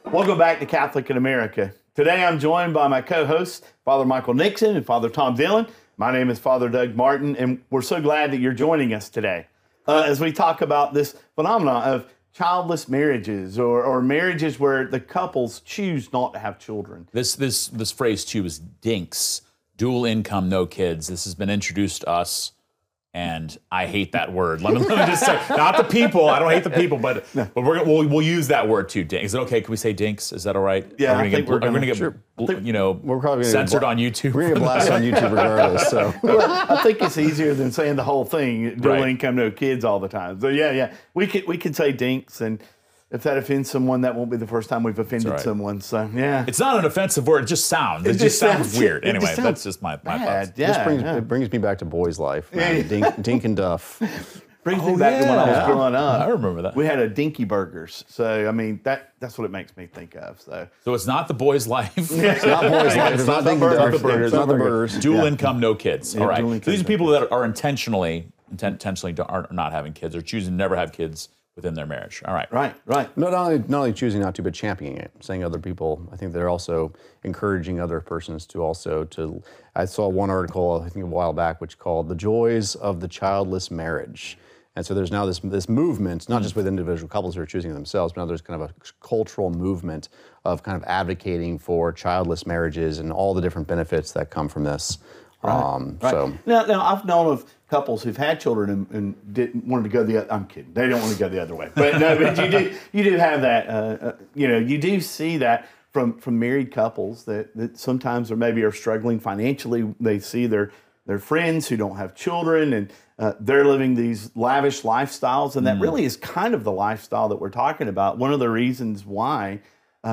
Welcome back to Catholic in America. Today I'm joined by my co-hosts, Father Michael Nixon and Father Tom Dillon. My name is Father Doug Martin, and we're so glad that you're joining us today as we talk about this phenomenon of childless marriages or marriages where the couples choose not to have children. This phrase too is DINKS, dual income, no kids. This has been introduced to us, and I hate that word. Let me just say, not the people. I don't hate the people, but we'll use that word too. Is it okay? Can we say DINKS? Is that all right? Yeah, we're going to get we're probably censored on YouTube. We're going to get blasted on YouTube regardless. So I think it's easier than saying the whole thing, dual Right. income, no kids all the time. So yeah, we can say dinks, and if that offends someone, that won't be the first time we've offended right. someone. So yeah, It's not an offensive word. It just sounds. It just sounds weird. it just Anyway, sounds that's just my thoughts. Yeah, it brings me back to boys' life. Man. Dink and Duff. brings me back to when I was growing up. I remember that. We had a Dinky Burgers. So I mean that's what it makes me think of. So So it's not the boy's life. It's not boys' life. It's not Dink and Duff. It's not the burgers. Dual income, no kids. All right. dual So income, these are no people that are intentionally are not having kids or choosing to never have kids within their marriage. All right. Right. Not only choosing not to, but championing it, saying other people. I think they're also encouraging other persons to also to. I saw one article I think a while back which called "The Joys of the Childless Marriage," and so there's now this movement, not just with individual couples who are choosing themselves, but now there's kind of a cultural movement of kind of advocating for childless marriages and all the different benefits that come from this. Right. So Now I've known of couples who've had children and didn't wanted to go the other. I'm kidding. They don't want to go the other way. But no, but you do have that. You do see that from married couples that sometimes are struggling financially. They see their friends who don't have children and they're living these lavish lifestyles, and that really is kind of the lifestyle that we're talking about. One of the reasons why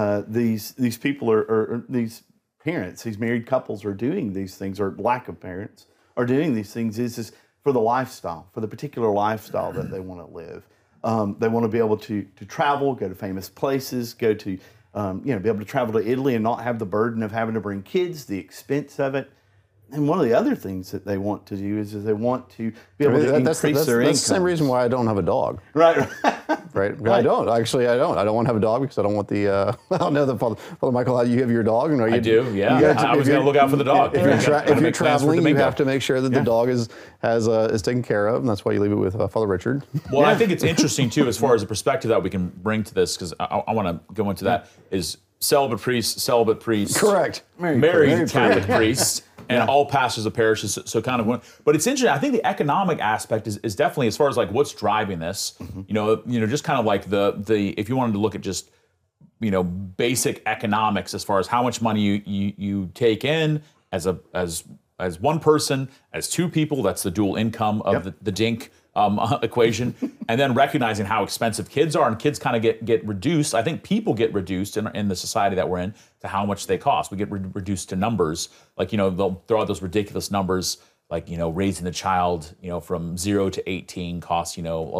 these people are these parents, these married couples are doing these things, or lack of parents are doing these things, is for the lifestyle, for the particular lifestyle that they want to live. They want to be able to travel, go to famous places, go to be able to travel to Italy and not have the burden of having to bring kids, the expense of it. And one of the other things that they want to do is they want to be able to increase their income. That's the same reason why I don't have a dog. Right. Right? I don't. Actually, I don't. I don't want to have a dog because I don't want the. I don't know that Father Michael, you have your dog, and I do. Yeah. I was going to look out for the dog. If you're traveling, you have to make sure that the dog is taken care of, and that's why you leave it with Father Richard. Well, I think it's interesting too, as far as the perspective that we can bring to this, because I want to go into that, is celibate priest, Correct. married Catholic priest, and all pastors of parishes. So kind of, but it's interesting. I think the economic aspect is definitely, as far as like what's driving this. Just kind of like the if you wanted to look at just basic economics as far as how much money you take in as one person, as two people. That's the dual income of the DINK equation, and then recognizing how expensive kids are, and kids kind of get reduced. I think people get reduced in the society that we're in to how much they cost. We get reduced to numbers, like they'll throw out those ridiculous numbers, like raising the child from 0 to 18 costs